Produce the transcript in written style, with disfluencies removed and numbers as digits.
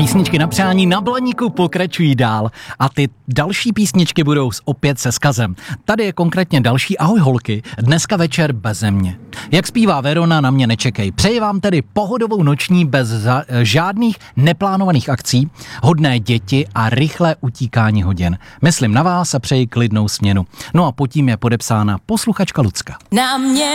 Písničky na přání na Blaníku pokračují dál a ty další písničky budou opět se vzkazem. Tady je konkrétně další Ahoj holky, dneska večer beze mě. Jak zpívá Verona, na mě nečekej. Přeji vám tedy pohodovou noční bez žádných neplánovaných akcí, hodné děti a rychlé utíkání hodin. Myslím na vás a přeji klidnou směnu. No a pod tím je podepsána posluchačka Lucka. Na mě